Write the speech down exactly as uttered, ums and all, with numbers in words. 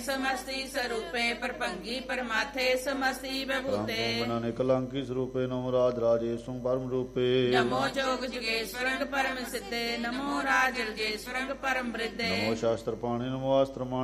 समस्ति स्वरूपे परभंगी परमाथे समस्ति विभूते बनाने कलंकी स्वरूपे नमो राज राजेशु परम रूपे नमो जोग जुगेश्वरंग परम सिद्धे नमो राज राजेश्वरंग परम वृद्धे नमो शास्त्र पाणी नमो अस्त्र